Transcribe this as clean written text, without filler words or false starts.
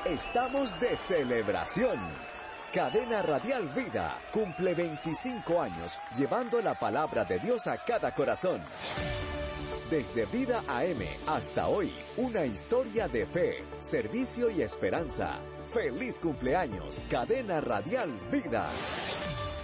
estamos de celebración. Cadena Radial Vida cumple 25 años llevando la palabra de Dios a cada corazón. Desde Vida AM hasta hoy, una historia de fe, servicio y esperanza. ¡Feliz cumpleaños, Cadena Radial Vida!